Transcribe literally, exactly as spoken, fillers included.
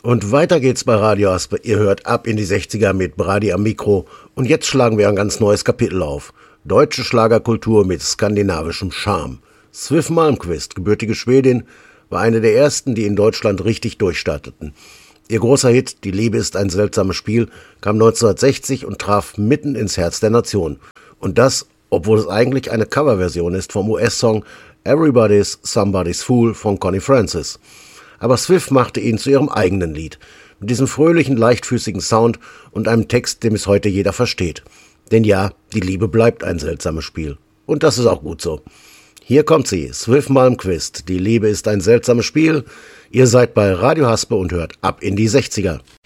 Und weiter geht's bei Radio Aspe. Ihr hört ab in die sechziger mit Brady am Mikro. Und jetzt schlagen wir ein ganz neues Kapitel auf. Deutsche Schlagerkultur mit skandinavischem Charme. Swiff Malmkvist, gebürtige Schwedin, war eine der ersten, die in Deutschland richtig durchstarteten. Ihr großer Hit »Die Liebe ist ein seltsames Spiel« kam neunzehnhundertsechzig und traf mitten ins Herz der Nation. Und das, obwohl es eigentlich eine Coverversion ist vom U S-Song »Everybody's Somebody's Fool« von Connie Francis. Aber Swiff machte ihn zu ihrem eigenen Lied, mit diesem fröhlichen, leichtfüßigen Sound und einem Text, den bis heute jeder versteht. Denn ja, die Liebe bleibt ein seltsames Spiel. Und das ist auch gut so. Hier kommt sie, Swiff Malmkvist. Die Liebe ist ein seltsames Spiel. Ihr seid bei Radio Haspe und hört ab in die sechziger.